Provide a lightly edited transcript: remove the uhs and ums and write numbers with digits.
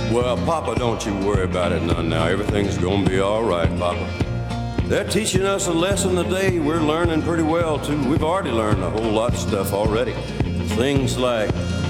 Well, Papa, don't you worry about it none now. Everything's gonna be all right, Papa. They're teaching us a lesson today. We're learning pretty well, too. We've already learned a whole lot of stuff already. Things like